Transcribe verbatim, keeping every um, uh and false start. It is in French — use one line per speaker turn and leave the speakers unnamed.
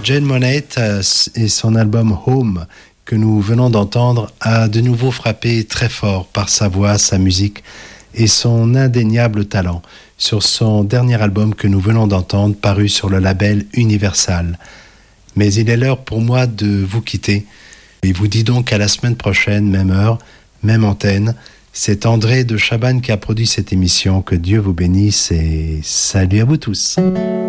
Janelle Monáe et son album Home que nous venons d'entendre a de nouveau frappé très fort par sa voix, sa musique et son indéniable talent sur son dernier album que nous venons d'entendre paru sur le label Universal. Mais il est l'heure pour moi de vous quitter et vous dis donc à la semaine prochaine, même heure, même antenne. C'est André de Chabannes qui a produit cette émission. Que Dieu vous bénisse et salut à vous tous.